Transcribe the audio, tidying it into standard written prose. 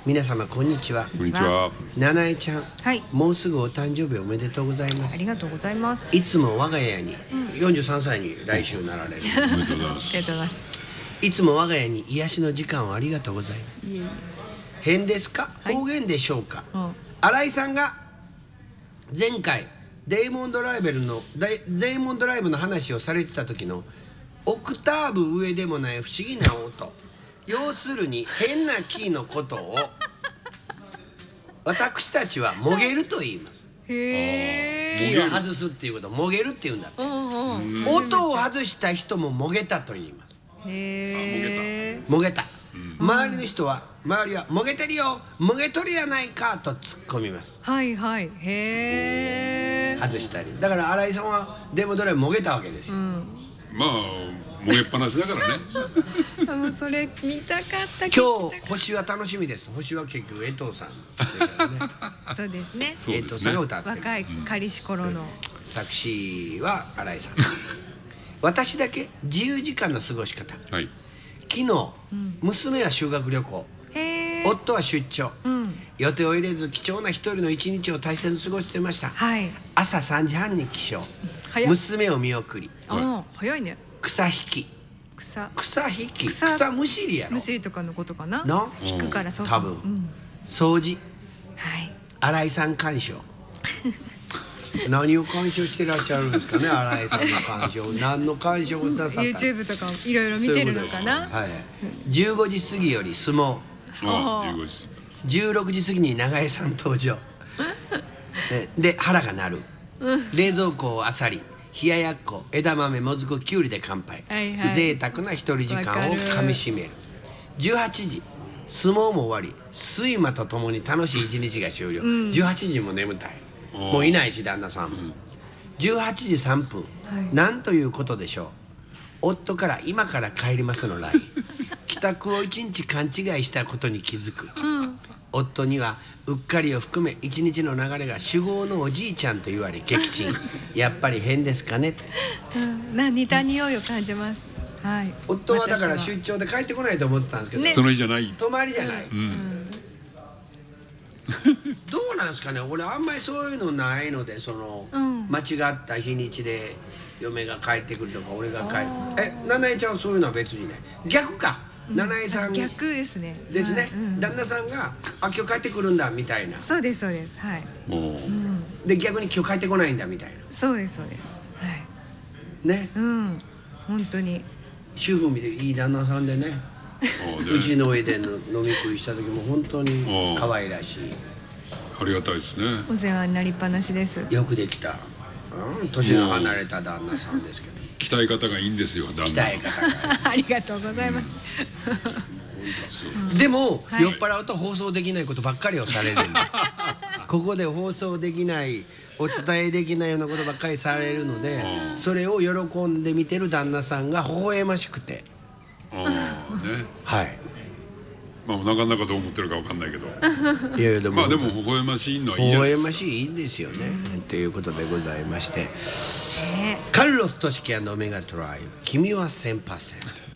皆様こんにちは。 こんにちは。 七重ちゃん、 はい、 もうすぐお誕生日おめでとうございます。 ありがとうございます。 いつも我が家に、43歳に来週なられる。 おめでとうございます。 ありがとうございます。 いつも我が家に癒しの時間をありがとうございます。変ですか、方言でしょうか。新井さんが前回デイモンドライブの話をされてた時のオクターブ上でもない不思議な音、要するに変なキーのことを私たちはもげると言います。 へキーを外すっていうことをもげるって言うんだって。音を外した人ももげたと言います。 へもげた。周りはもげてるよ、もげとるやないかと突っ込みます。 はいはい。へえ。 外したり。だから新井さんはデモドライブもげたわけですよ。 まあもげっぱなしだからね。 もうそれ見たかった。 今日星は楽しみです。星は結局江藤さんですからね。 そうですね。 江藤さんが歌ってる。 若い仮し頃の作詞は新井さん。私だけ自由時間の過ごし方。 はい。 昨日、娘は修学旅行、夫は出張、予定を入れず貴重な一人の一日を大切に過ごしてました。朝3時半に起床、娘を見送り、 早いね。 草引き、草むしりやろ。 むしりとかのことかな。引くからそう多分、掃除、新井さん鑑賞。何を鑑賞してらっしゃるんですかね、新井さんの鑑賞。何の鑑賞をなさったの。 YouTube とかいろいろ見てるのかな。 15時過ぎより相撲、16時過ぎに長江さん登場で腹が鳴る。冷蔵庫をあさり、冷ややっこ、枝豆、もずく、きゅうりで乾杯。贅沢な一人時間をかみしめる。18時相撲も終わり、睡魔とともに楽しい一日が終了。18時も眠たい、もういないし旦那さん。18時3分、なんということでしょう。夫から今から帰りますの LINE。 帰宅を一日勘違いしたことに気づく。夫にはうっかりを含め一日の流れが酒豪のおじいちゃんと言われ撃沈。やっぱり変ですかねと。 似た匂いを感じます。 夫はだから出張で帰ってこないと思ってたんですけど、 その日じゃない、 泊まりじゃない。どうなんですかね。俺あんまりそういうのないので、その間違った日にちで嫁が帰ってくるとか俺が帰って七重ちゃんはそういうのは別にね。逆か、七重さん逆ですね。 旦那さんが今日帰ってくるんだみたいな。 そうですそうです。 で逆に今日帰ってこないんだみたいな。 そうですそうです。 ね。 本当に主婦見ていい旦那さんでね。うちの上で飲み食いした時も本当に可愛らしい。 ありがたいですね。 お世話になりっぱなしです。 よくできた、年の離れた旦那さんですけど、 鍛え方がいいんですよ。 鍛え方がありがとうございます。 でも酔っ払うと放送できないことばっかりをされるんで、ここで放送できない、お伝えできないようなことばっかりされるので、それを喜んで見てる旦那さんが微笑ましくて、 まあなかなかどう思ってるかわかんないけど、 いやでもまあでも微笑ましいのはいいじゃないですか。 微笑ましいいいんですよね。ということでございまして、カルロス・トシキ&オメガトライブ、君は 1000%。